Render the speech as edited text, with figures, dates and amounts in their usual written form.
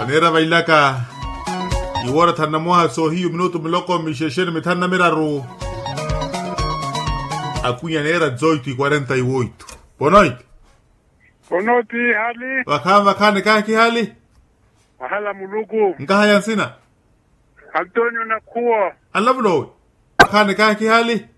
Panera bailaka. Iwara tanamoha so hiyo minuto miloko misheshen mitana miraru. Akunya nera 18:48. Bonoit. Bonoti hali. Wakane kaki hali. Wahala mulugu. Nkahaya sina. Antonio Nakua. Alablo. Wakane kaki hali.